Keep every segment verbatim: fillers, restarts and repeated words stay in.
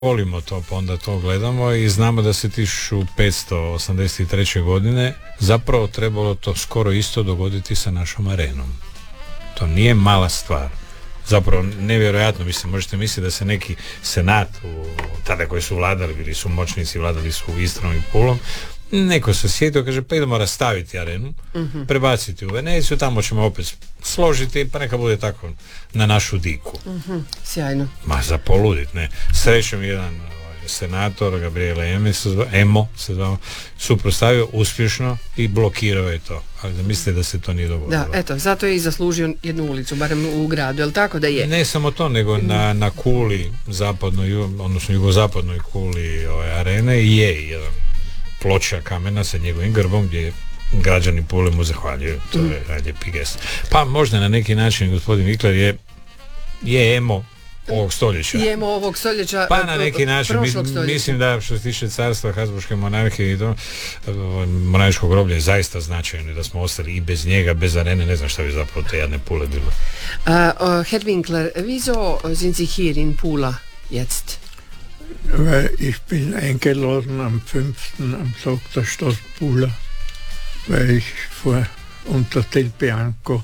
volimo to, pa onda to gledamo i znamo da se tisuću petsto osamdeset treće godine zapravo trebalo to skoro isto dogoditi sa našom arenom. To nije mala stvar. Zapravo nevjerojatno, mislim, možete misliti da se neki senat u, tada koji su vladali, bili su moćnici, vladali su Istrom i Pulom, neko se sjetio, kaže, pa idemo rastaviti arenu, uh-huh. prebaciti u Veneciju, tamo ćemo opet složiti, pa neka bude tako na našu diku. Uh-huh. Sjajno. Ma za poludit, ne. Srećom jedan senator, Gabriele Emo se zvao, Emo se zvao, suprotstavio uspješno i blokirao je to. Ali da mislite da se to nije dogodilo. Da, eto, zato je i zaslužio jednu ulicu, barem u gradu, je li tako da je? Ne samo to, nego na, na kuli zapadnoj, odnosno jugozapadnoj kuli ove arene je jedan ploča kamena sa njegovim grbom gdje građani Pule mu zahvaljuju. To mm. je lijepi gest. Pa možda na neki način gospodin Winkler je je emo ovog stoljeća. I emo ovog stoljeća. Pa na neki način mislim da što se tiče carstva, Habsburške monarhije i to monarhičkog groblja je zaista značajno da smo ostali i bez njega, bez arene, ne znam šta bi zapravo te jadne Pule bilo. Uh, uh, Herr Winkler, wieso sind Sie hier in Pula jetzt? Weil ich bin eingeladen am fünften am Tag der Stadt Pula, weil ich vor unter Del Bianco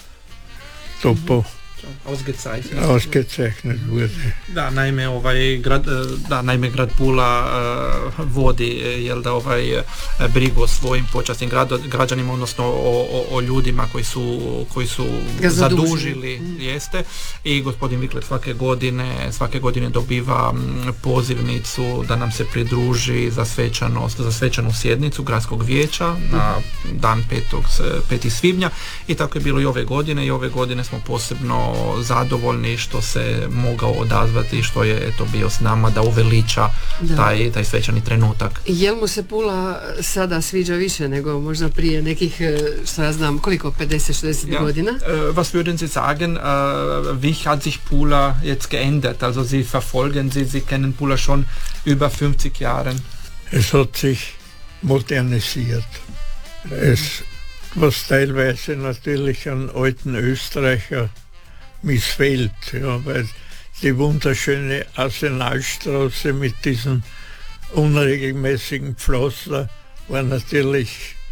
Topo ausgezeichnet, ausgezeichnet wurde. Da, naime, ovaj grad, da, naime grad Pula uh, vodi jel da ovaj brigu o svojim počasnim grad, građanima, odnosno o, o, o ljudima koji su koji su zadužili, mm. jeste, i gospodin Winkler svake godine svake godine dobiva pozivnicu da nam se pridruži za svečanost, za svečanu sjednicu gradskog vijeća na dan petog svibnja i tako je bilo i ove godine i ove godine smo posebno zadovoljni što se mogao odazvati, što je eto bio s nama da uveliča taj, taj svečani trenutak. Jel mu se Pula sada sviđa više nego možda prije nekih, što ja znam, koliko, pedeset šezdeset ja. godina? Uh, was würden Sie sagen, uh, wie hat sich Pula jetzt geändert? Also Sie verfolgen, Sie, Sie kennen Pula schon über fünfzig Jahren. Es hat sich modernisiert. Es, was teilweise natürlich an alten Österreicher missfällt, ja, weil die wunderschöne Arsenalstraße mit diesem unregelmäßigen Pflaster war natürlich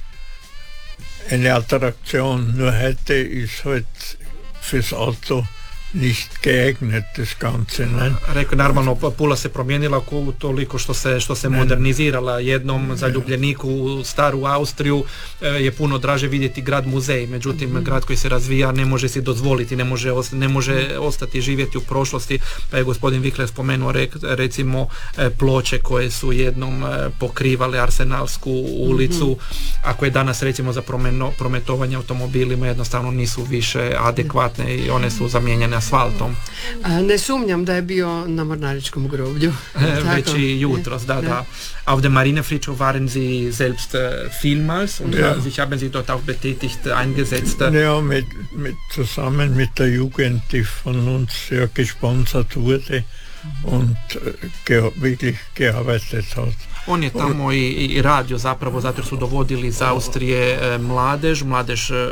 eine Attraktion. Nur heute ist halt fürs Auto nicht geeignet, das Ganze, ne? Rekao, naravno, Pula se promijenila toliko što se, što se modernizirala. Jednom zaljubljeniku u staru Austriju je puno draže vidjeti grad muzej, međutim mm-hmm. grad koji se razvija ne može si dozvoliti, ne može, ne može ostati živjeti u prošlosti, pa je gospodin Winkler spomenuo re, recimo ploče koje su jednom pokrivale Arsenalsku ulicu, mm-hmm. a koje danas recimo za promeno, prometovanje automobilima jednostavno nisu više adekvatne i one su zamijenjene asfaltom. A, ne sumnjam da je bio na Mornaričkom groblju. Već i jutros, da, da. Auf dem Marinefriedhof waren Sie selbst äh, vielmals und ja. sich haben Sie dort auch betätigt, eingesetzt. Ja, mit, mit, zusammen mit der Jugend, die von uns sehr gesponsert wurde und ge, wirklich gearbeitet hat. On je tamo i, i radio zapravo zato jer su dovodili iz Austrije e, mladež, mladež e,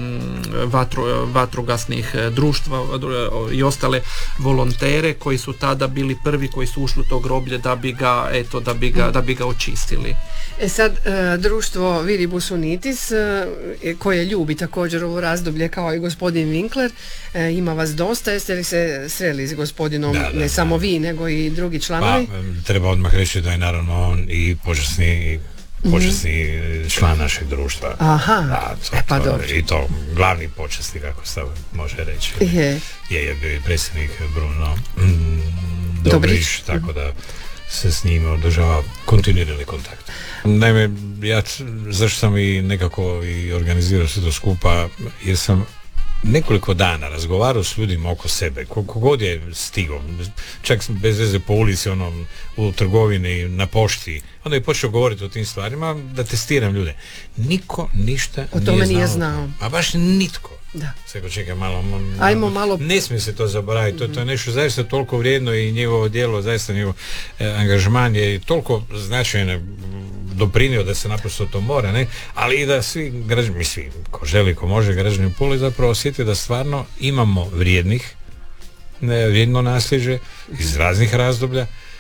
vatro, vatrogasnih društva e, i ostale volontere koji su tada bili prvi koji su ušli u to groblje da bi ga, eto, da bi ga, da bi ga očistili. E sad, e, društvo Viribus Unitis, e, koje ljubi također ovo razdoblje kao i gospodin Winkler, e, ima vas dosta, jeste li se sreli s gospodinom, da, da, ne samo da. vi, nego i drugi članovi? Pa, treba odmah reći da je naravno on i počasni, počasni mm-hmm. član našeg društva. Aha, da, to, e, pa to, dobro. I to glavni počasni, kako se može reći. Je, je, je bio i predsjednik Bruno mm, Dobrić, tako da se s njim održava kontinuirani kontakt. Naime, ja zašto sam i nekako i organizirao sve to skupa, jer sam nekoliko dana razgovarao s ljudima oko sebe, koliko god je stigao, čak bez veze po ulici, ono, u trgovini, na pošti, onda je počeo govoriti o tim stvarima, da testiram ljude. Niko ništa o tome nije, nije znao. znao. A baš nitko. Da. Seko, čekaj malo, malo, Ajmo malo. Ne smije se to zaboraviti, to, to je nešto zaista toliko vrijedno i njegovo djelo, zaista njegov eh, angažman je toliko značajno doprinio da se naprosto to mora, ne? Ali i da svi građani, mi svi, ko želi, ko može, građani u Puli zapravo osjeti da stvarno imamo vrijednih, ne, vrijedno nasljeđe iz raznih razdoblja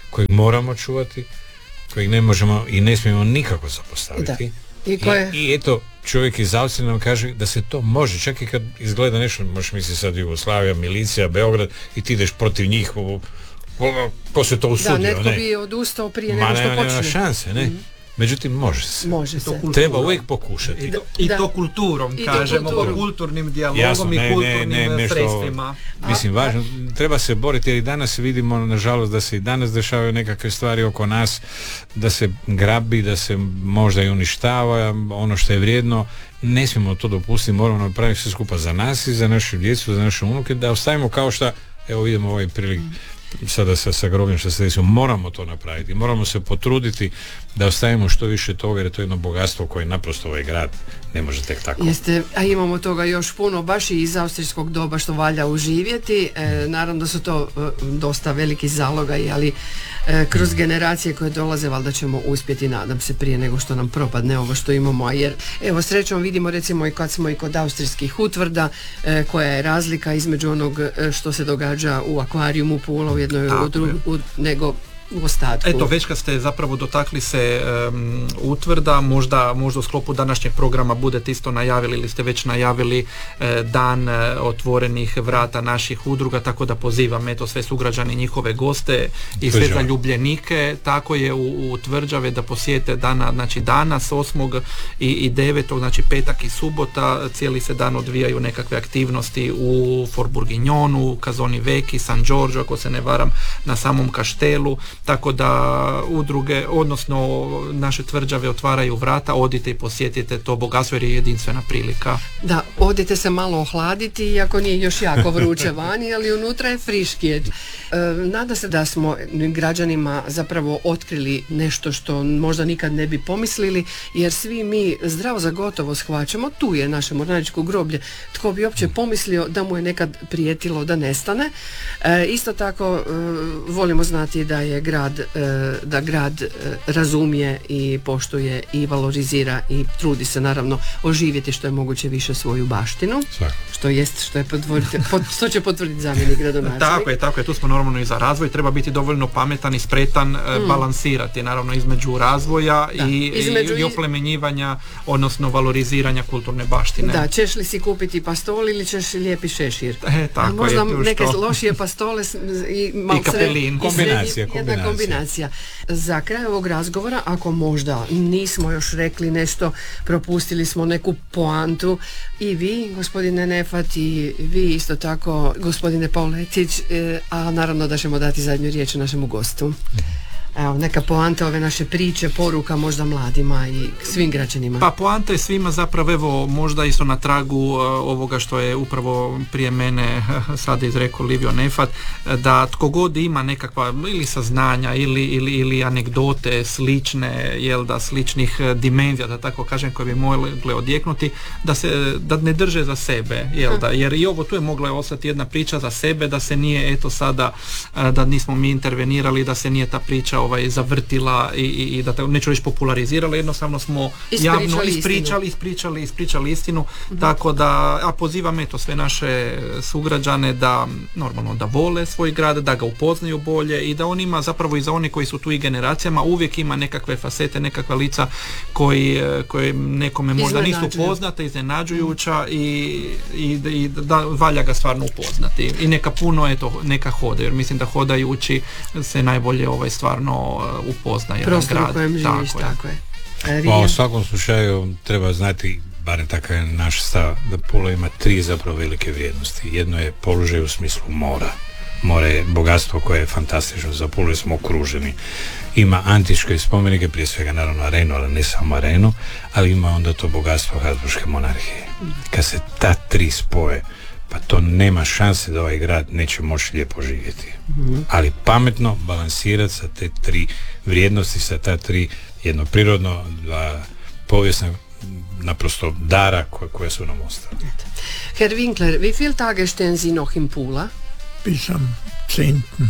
kojeg moramo čuvati, kojeg ne možemo i ne smijemo nikako zapostaviti. I, koje... I, I eto, čovjek iz Austrije nam kaže da se to može, čak i kad izgleda nešto, možeš misliti sad Jugoslavija, milicija, Beograd i ti ideš protiv njih, o, o, ko se to usudio, ne? Da, netko bi odustao prije nego što nema, počne. nema šanse, ne? Mm-hmm. Međutim, može se. Može se. Treba uvijek pokušati. I to, i to kulturom, I kažemo, kulturom. kulturnim dijalogom. Jasno, ne, i kulturnim ne, ne, nešto, sredstvima. Mislim, važno, treba se boriti, jer i danas vidimo, nažalost, da se i danas dešavaju nekakve stvari oko nas, da se grabi, da se možda i uništava ono što je vrijedno. Ne smijemo to dopustiti, moramo napraviti sve skupa za nas i za našu djecu, za naše unuke, da ostavimo kao što, evo vidimo ovaj prilik, sada sa, sa grobljem što se desilo, moramo to napraviti, moramo se potruditi da ostavimo što više toga, jer je to jedno bogatstvo koje naprosto ovaj grad ne može tek tako. Jeste, a imamo toga još puno, baš i iz austrijskog doba što valja uživjeti. E, naravno da su to e, dosta veliki zalogaj, ali e, kroz generacije koje dolaze valjda ćemo uspjeti, nadam se, prije nego što nam propadne ovo što imamo. A jer, evo, srećom vidimo recimo i kad smo i kod austrijskih utvrda, e, koja je razlika između onog e, što se događa u akvarijumu Pula u jednoj u dru, u, nego u ostatku. Eto, već kad ste zapravo dotakli se um, utvrda, možda, možda u sklopu današnjeg programa budete isto najavili ili ste već najavili eh, dan eh, otvorenih vrata naših udruga, tako da pozivam eto sve sugrađani, njihove goste i sve zaljubljenike, tako je u, u Tvrđave da posjete dana, znači danas osmog i, i devetog, znači petak i subota, cijeli se dan odvijaju nekakve aktivnosti u For Bourguignonu, Casoni Vecchi, San Giorgio, ako se ne varam, na samom kaštelu. Tako da udruge, odnosno naše Tvrđave otvaraju vrata, odite i posjetite to bogatstvo jer je jedinstvena prilika. Da, odite se malo ohladiti, iako nije još jako vruće vani, ali unutra je friškije. E, nada se da smo građanima zapravo otkrili nešto što možda nikad ne bi pomislili, jer svi mi zdravo za gotovo shvaćamo, tu je naše mornaričko groblje, tko bi uopće pomislio da mu je nekad prijetilo da nestane. E, isto tako e, volimo znati da je grad, da grad razumije i poštuje i valorizira i trudi se naravno oživjeti što je moguće više svoju baštinu. Svako. Što jest, što je potvrditi, što će potvrditi zamjenik gradonačelnik. Tako je, tako je, tu smo normalno i za razvoj, treba biti dovoljno pametan i spretan, mm. balansirati naravno između razvoja da. i, između i, i oplemenjivanja, odnosno valoriziranja kulturne baštine. Da, ćeš li si kupiti pastol ili ćeš lijepi šešir? E, tako možda je, neke što... lošije pastole i, i kapelin. Kombinacija, kombinacija. kombinacija. Za kraj ovog razgovora, ako možda nismo još rekli nešto, propustili smo neku poantu, i vi, gospodine Nefat, i vi isto tako, gospodine Pauletić, a naravno da ćemo dati zadnju riječ našemu gostu. Evo, neka poanta ove naše priče, poruka možda mladima i svim građanima. Pa poanta je svima zapravo, evo, možda isto na tragu uh, ovoga što je upravo prije mene uh, sada izrekao Livio Nefat, uh, da tko god ima nekakva ili saznanja ili, ili, ili anegdote slične, jel da, sličnih uh, dimenzija, da tako kažem, koje bi mogle odjeknuti, da se, da ne drže za sebe, jel da, jer i ovo tu je mogla ostati jedna priča za sebe, da se nije, eto sada, uh, da nismo mi intervenirali, da se nije ta priča ovaj zavrtila i, i, i da te, neću reći popularizirala, jednostavno smo ispričali javno ispričali, istinu. ispričali, ispričali istinu, mm-hmm. tako da, a pozivam eto sve naše sugrađane da normalno da vole svoj grad, da ga upoznaju bolje i da on ima zapravo i za oni koji su tu i generacijama uvijek ima nekakve fasete, nekakva lica koji, koji nekome možda nisu poznate, iznenađujuća mm. i, i, i da valja ga stvarno upoznati i neka puno eto, neka hode, jer mislim da hodajući se najbolje ovaj stvarno upoznaje prostor grad. U kojem živiš, tako, tako je. Pa, u svakom slučaju treba znati, barem takav je naš stav, da Pula ima tri zapravo velike vrijednosti. Jedno je položaj u smislu mora. More je bogatstvo koje je fantastično, za Pulu smo okruženi. Ima antičke spomenike, prije svega naravno arenu, ali ne samo arenu, ali ima onda to bogatstvo Habsburške monarhije. Kad se ta tri spoje, pa to nema šanse da ovaj grad neće moći lijepo živjeti. Mm-hmm. Ali pametno balansirati sa te tri vrijednosti, sa ta tri jedno prirodno, dva povijesna naprosto dara koje, koje su nam ostali. Herr Winkler, wie viele Tage stehen Sie noch in Pula? Bis am zehnten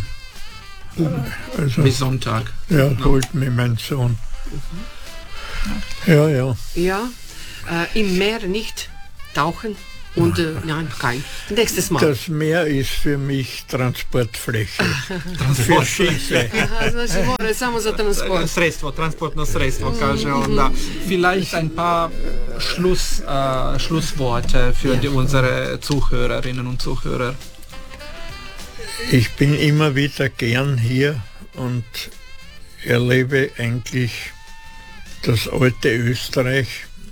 Also, bis Sonntag. Ja, no. holt mir mein Sohn. Mm-hmm. Ja, ja. Ja, äh, im Meer nicht tauchen? Und äh, nein, kein. Nächstes Mal. Das Meer ist für mich Transportfläche. Für Schiffe. Aha, znači more samo za transport. Sredstvo, transportno sredstvo, kaže onda. Vielleicht ein paar Schluss, uh, Schlussworte für Ja. die, unsere Zuhörerinnen und Zuhörer. Ich bin immer wieder gern hier und erlebe eigentlich das alte Österreich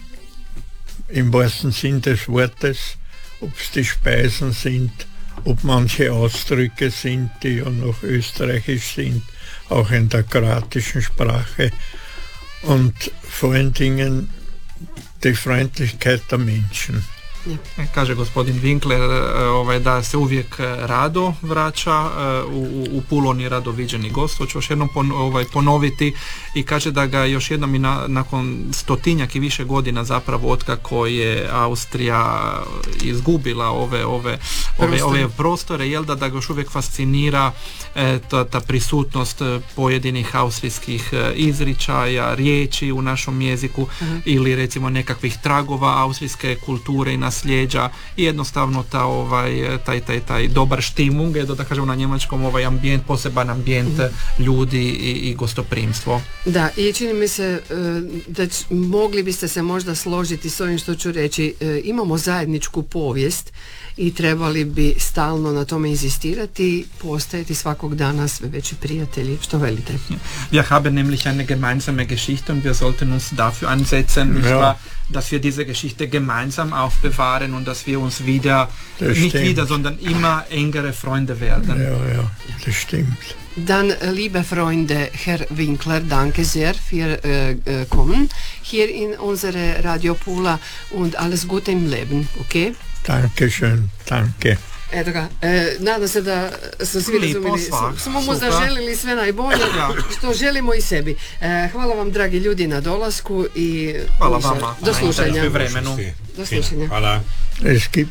im wahrsten Sinn des Wortes, ob es die Speisen sind, ob manche Ausdrücke sind, die ja noch österreichisch sind, auch in der kroatischen Sprache und vor allen Dingen die Freundlichkeit der Menschen. Kaže gospodin Winkler ovaj, da se uvijek rado vraća u, u Pulu, on je rado viđeni gost, hoću još jednom pon, ovaj, ponoviti i kaže da ga još jednom i na, nakon stotinjak i više godina zapravo otkako je Austrija izgubila ove, ove, ove, ove prostore, jel da, da ga još uvijek fascinira e, ta, ta prisutnost pojedinih austrijskih izričaja, riječi u našom jeziku uh-huh. ili recimo nekakvih tragova austrijske kulture i nasljeđa i jednostavno ta, ovaj, taj, taj, taj dobar štimung, da kažemo na njemačkom, ovaj ambijent, poseban ambijent uh-huh. ljudi i, i gostoprimstvo. Da, i čini mi se da č, mogli biste se možda složiti s ovim što ću reći. Imamo zajedničku povijest i trebali bi stalno na tome inzistirati, postajati svakog dana sve veći prijatelji. Što velite? Wir haben nämlich eine gemeinsame Geschichte und wir sollten uns dafür einsetzen, nicht ja. wahr, dass wir diese Geschichte gemeinsam aufbewahren und dass wir uns wieder, das nicht stimmt. wieder, sondern immer engere Freunde werden. Ja, ja, das stimmt. Dann, liebe Freunde, Herr Winkler, danke sehr für äh, kommen hier in unsere Radio Pula und alles Gute im Leben, okay? Danke schön, danke. Eto ga, e, nadam se da su svi razumili, smo mu zaželili sve najbolje, ja. što želimo i sebi. E, hvala vam, dragi ljudi, na dolasku i hvala vama, do slušanja. Vremenu. Do slušanja. Hvala. Es gibt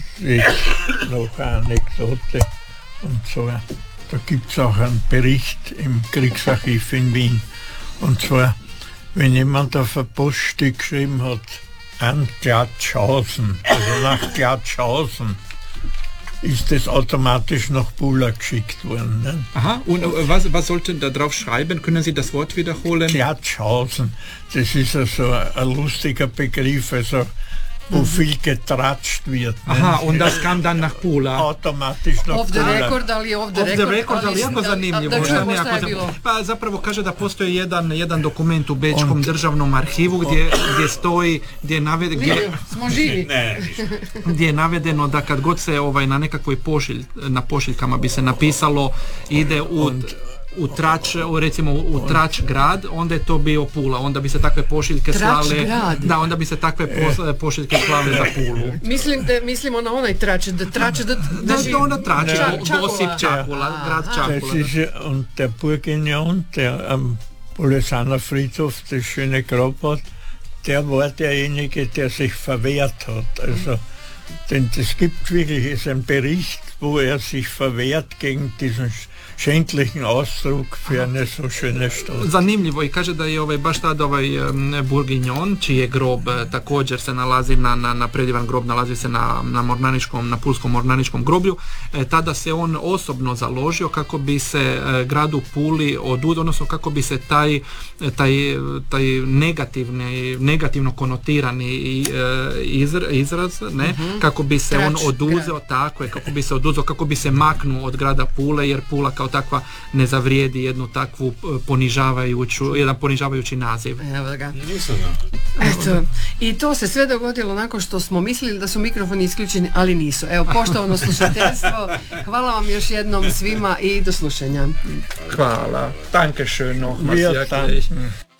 noch eine Anekdote, und zwar, da gibt es auch einen Bericht im Kriegsarchiv in Wien, und zwar, wenn jemand auf ein Poststück geschrieben hat, an Glatschhausen, also nach Glatschhausen, ist das automatisch nach Pula geschickt worden. Ne? Aha, und äh, was, was sollte da drauf schreiben? Können Sie das Wort wiederholen? Glatschhausen, das ist also ein lustiger Begriff, also wo viel getratscht wird. Aha, und das kam dann nach Pula. Automatisch nach Off the Pula. record, ali off the Off record, the record, ali jako zanimljivo. Da, da čujemo jako šta je zanimljivo. bilo. Pa zapravo kaže da postoji jedan, jedan dokument u Bečkom On, državnom arhivu gdje, gdje stoji, gdje je, naved, gdje, Smo živi. Ne, gdje je navedeno da kad god se ovaj, na nekakvoj pošilj, na pošiljkama bi se napisalo ide u... u Trač, recimo u Trač grad, onda je to bio Pula, onda bi se takve pošiljke Trač slale, grad. da, onda bi se takve pos, pošiljke slale za Pulu. Mislim da mislimo na onaj Trač, da Trač, da, Da, da, da onda Trač, Ča- Čakula. Gosip Čakula, grad Das Čakula. ist ja, und der Burgenjon, der am Polesaner Friedhof das schöne Grab hat, der war derjenige, der sich verwehrt hat. Also, denn es gibt wirklich ist ein Bericht, wo er sich verwehrt gegen diesen schändlichen Ausdruck für eine so schöne Stadt. Zanimljivo i kaže da je ovaj, baš tada ovaj um, Bourguignon, čiji je grob e, također se nalazi na, na, na predivan grob, nalazi se na, na mornaničkom, na pulskom mornaničkom groblju, e, tada se on osobno založio kako bi se e, gradu Puli odud, odnosno kako bi se taj, taj, taj negativni, negativno konotirani e, izr, izraz, ne, uh-huh. kako bi se Trač, on oduzeo, grad. Tako je, kako bi se oduzeo, kako bi se maknuo od grada Pule, jer Pula kao takva ne zavrijedi jednu takvu ponižavajuću, jedan ponižavajući naziv. Evo ga. Eto, i to se sve dogodilo nakon što smo mislili da su mikrofoni isključeni, ali nisu. Evo, poštovano slušateljstvo, hvala vam još jednom svima i do slušanja. Hvala. Danke schön nochmal. Wir danken.